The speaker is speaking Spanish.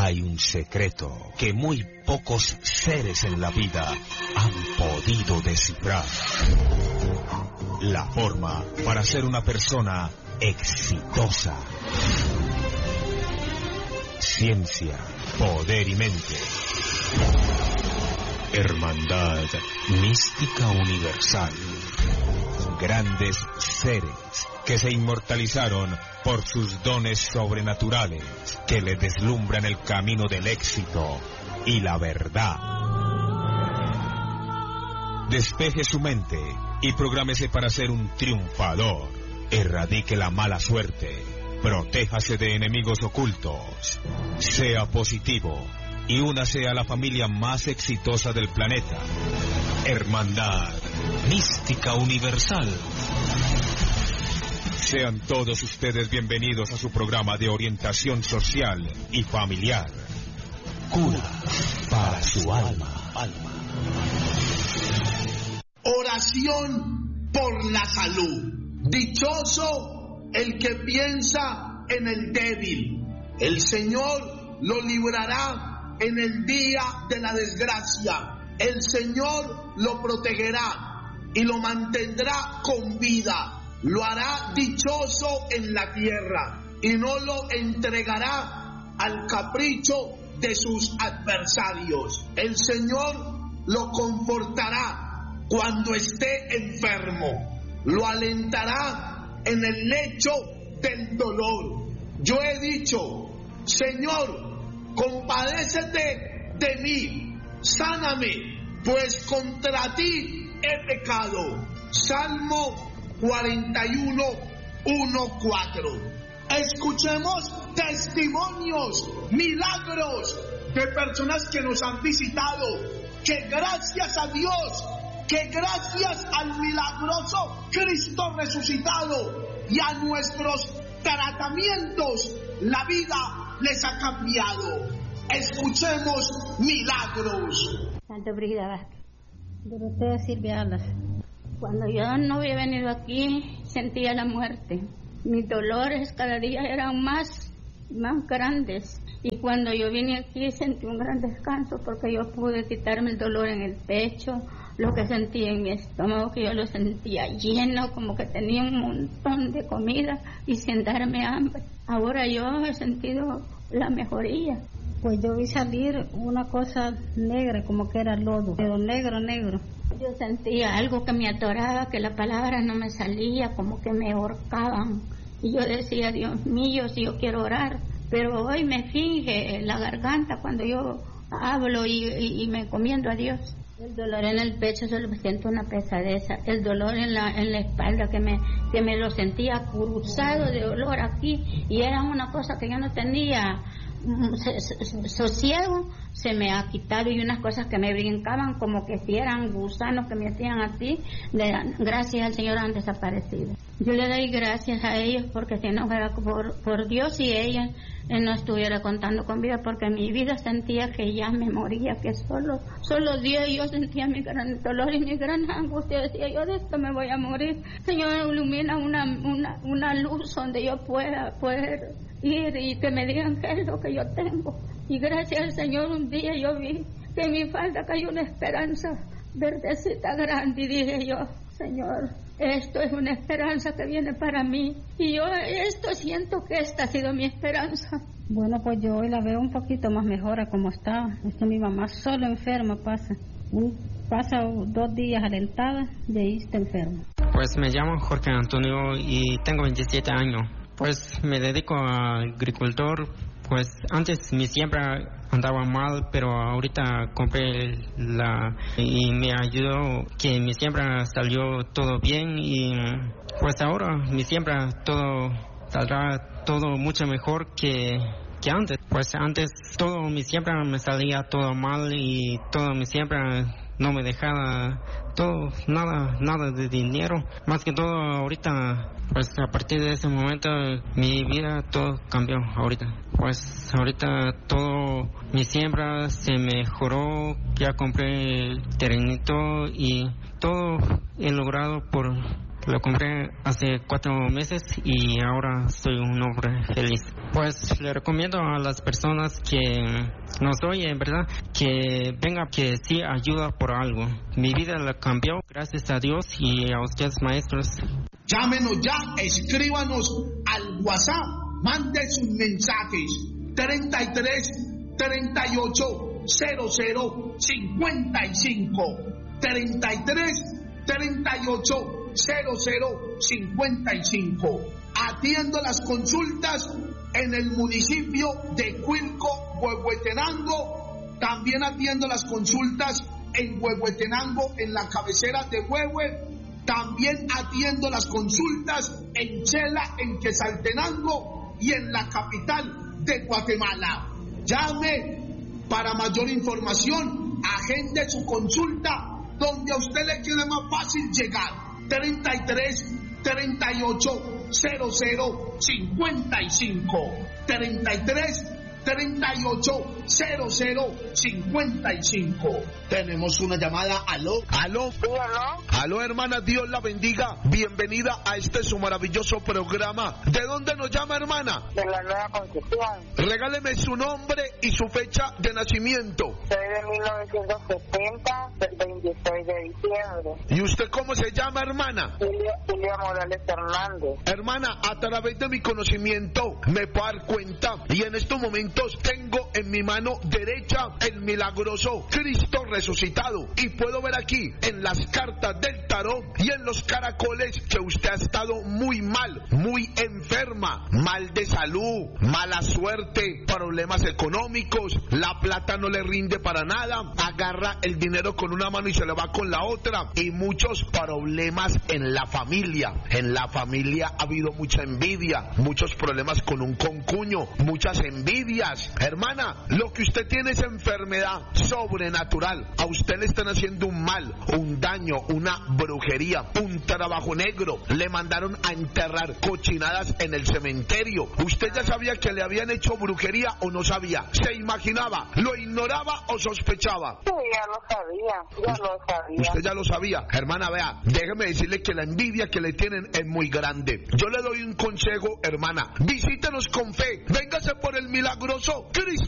hay un secreto que muy pocos seres en la vida han podido descifrar. La forma para ser una persona exitosa. Ciencia, poder y mente. Hermandad mística universal. Grandes seres que se inmortalizaron por sus dones sobrenaturales, que le deslumbran el camino del éxito y la verdad. Despeje su mente y prográmese para ser un triunfador. Erradique la mala suerte. Protéjase de enemigos ocultos. Sea positivo y únase a la familia más exitosa del planeta. Hermandad mística universal. Sean todos ustedes bienvenidos a su programa de orientación social y familiar. Cura para su alma. Oración por la salud. Dichoso el que piensa en el débil. El Señor lo librará en el día de la desgracia. El Señor lo protegerá y lo mantendrá con vida. Lo hará dichoso en la tierra y no lo entregará al capricho de sus adversarios. El Señor lo confortará cuando esté enfermo. Lo alentará en el lecho del dolor. Yo he dicho: Señor, compadécete de mí, sáname, pues contra ti he pecado. Salmo 41:1-4. Escuchemos testimonios, milagros de personas que nos han visitado, que gracias a Dios, que gracias al milagroso Cristo resucitado y a nuestros tratamientos, la vida les ha cambiado. Escuchemos milagros. Santa Brígida Vázquez. Dorotea Silvia Alas. Cuando yo no había venido aquí, sentía la muerte. Mis dolores cada día eran más grandes. Y cuando yo vine aquí, sentí un gran descanso porque yo pude quitarme el dolor en el pecho, lo que sentía en mi estómago, que yo lo sentía lleno, como que tenía un montón de comida y sin darme hambre. Ahora yo he sentido la mejoría. Pues yo vi salir una cosa negra, como que era lodo, pero negro. Yo sentía algo que me atoraba, que la palabra no me salía, como que me ahorcaban. Y yo decía: Dios mío, si yo quiero orar, pero hoy me finge la garganta cuando yo hablo y me encomiendo a Dios. El dolor en el pecho, solo siento una pesadeza. El dolor en la espalda, que me lo sentía cruzado de dolor aquí, y era una cosa que yo no tenía sosiego, se me ha quitado, y unas cosas que me brincaban como que si eran gusanos que me hacían así, gracias al Señor han desaparecido. Yo le doy gracias a ellos, porque si no fuera por Dios y ellas, no estuviera contando con vida, porque mi vida sentía que ya me moría, que solo Dios. Yo sentía mi gran dolor y mi gran angustia. Decía yo: de esto me voy a morir. Señor, ilumina una luz donde yo pueda poder ir y que me digan qué es lo que yo tengo. Y gracias al Señor, un día yo vi que en mi falda cayó una esperanza verdecita grande, y dije yo: Señor, esto es una esperanza que viene para mí, y yo siento que esta ha sido mi esperanza. Bueno, pues yo hoy la veo un poquito más mejor a como estaba. Mi mamá solo enferma pasa 2 días alentada, de ahí está enferma. Pues me llamo Jorge Antonio y tengo 27 años. Pues me dedico a agricultor. Pues antes mi siembra andaba mal, pero ahorita compré y me ayudó que mi siembra salió todo bien, y pues ahora mi siembra saldrá todo mucho mejor que antes. Pues antes mi siembra me salía todo mal, y mi siembra no me dejaba nada de dinero. Más que todo ahorita, pues a partir de ese momento mi vida todo cambió ahorita. Pues ahorita mi siembra se mejoró, ya compré el terrenito y todo he logrado por Lo compré hace 4 meses y ahora soy un hombre feliz. Pues le recomiendo a las personas que nos oyen, ¿verdad? Que venga, que sí ayuda por algo. Mi vida la cambió, gracias a Dios y a ustedes, maestros. Llámenos ya, escríbanos al WhatsApp, mande sus mensajes 33 38 00 55 33 38 00 55. Atiendo las consultas en el municipio de Cuilco, Huehuetenango. También atiendo las consultas en Huehuetenango, en la cabecera de Huehue. También atiendo las consultas en Chela, en Quetzaltenango y en la capital de Guatemala. Llame para mayor información, agende su consulta donde a usted le quede más fácil llegar. 33 38 00 55 33 38 00 55. Tenemos una llamada. Aló. Aló. Sí, aló. Aló, hermana, Dios la bendiga. Bienvenida a su maravilloso programa. ¿De dónde nos llama, hermana? De la Nueva Concepción. Regáleme su nombre y su fecha de nacimiento. Soy de 1970, del 26 de diciembre. ¿Y usted cómo se llama, hermana? Julia Morales Hernández. Hermana, a través de mi conocimiento me puedo dar cuenta, y en estos momentos tengo en mi mano derecha el milagroso Cristo resucitado, y puedo ver aquí en las cartas del tarot y en los caracoles que usted ha estado muy mal, muy enferma, mal de salud, mala suerte, problemas económicos, la plata no le rinde para nada, agarra el dinero con una mano y se le va con la otra, y muchos problemas en la familia. En la familia ha habido mucha envidia, muchos problemas con un concuño, muchas envidias. Hermana, lo que usted tiene es enfermedad sobrenatural. A usted le están haciendo un mal, un daño, una brujería, un trabajo negro. Le mandaron a enterrar cochinadas en el cementerio. ¿Usted ya sabía que le habían hecho brujería o no sabía? ¿Se imaginaba? ¿Lo ignoraba o sospechaba? Sí, ya lo sabía. Usted ya lo sabía. Hermana, vea, déjeme decirle que la envidia que le tienen es muy grande. Yo le doy un consejo, hermana. Visítenos con fe. Véngase por el milagroso Cristo